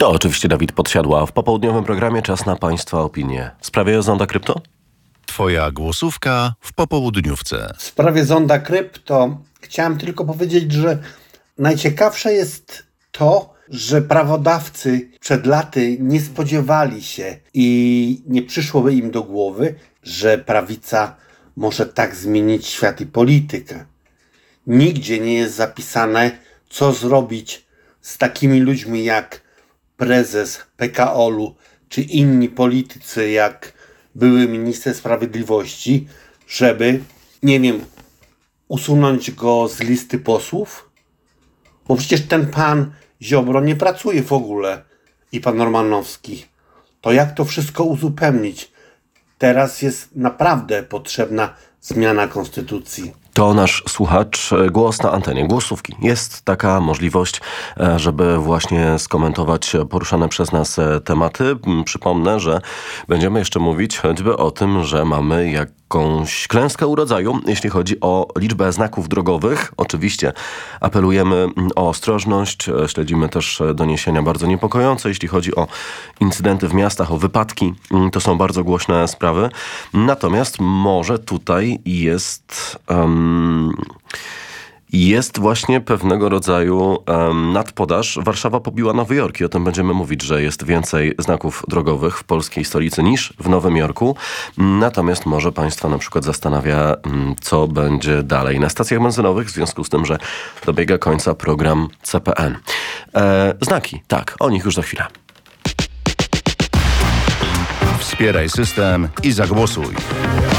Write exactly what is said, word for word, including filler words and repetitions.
To oczywiście Dawid Podsiadła. W popołudniowym programie czas na Państwa opinię. W sprawie Zonda Krypto? Twoja głosówka w popołudniówce. W sprawie Zonda Krypto chciałem tylko powiedzieć, że najciekawsze jest to, że prawodawcy przed laty nie spodziewali się i nie przyszłoby im do głowy, że prawica może tak zmienić świat i politykę. Nigdzie nie jest zapisane, co zrobić z takimi ludźmi jak prezes P K O L-u czy inni politycy jak były minister sprawiedliwości, żeby, nie wiem, usunąć go z listy posłów? Bo przecież ten pan Ziobro nie pracuje w ogóle i pan Romanowski. To jak to wszystko uzupełnić? Teraz jest naprawdę potrzebna zmiana konstytucji. To nasz słuchacz, głos na antenie, głosówki. Jest taka możliwość, żeby właśnie skomentować poruszane przez nas tematy. Przypomnę, że będziemy jeszcze mówić choćby o tym, że mamy jakąś klęskę urodzaju, jeśli chodzi o liczbę znaków drogowych. Oczywiście apelujemy o ostrożność, śledzimy też doniesienia bardzo niepokojące, jeśli chodzi o incydenty w miastach, o wypadki. To są bardzo głośne sprawy. Natomiast może tutaj jest... Um, Jest właśnie pewnego rodzaju um, nadpodaż. Warszawa pobiła Nowy Jork i o tym będziemy mówić, że jest więcej znaków drogowych w polskiej stolicy niż w Nowym Jorku. Natomiast może Państwa na przykład zastanawia, co będzie dalej na stacjach benzynowych w związku z tym, że dobiega końca program C P N. E, znaki, tak, o nich już za chwilę. Wspieraj system i zagłosuj.